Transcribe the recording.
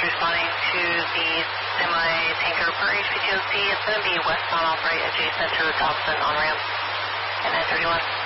responding to the semi-tanker per HPTOC. It's going to be westbound off right adjacent to the Thompson on-ramp and 931.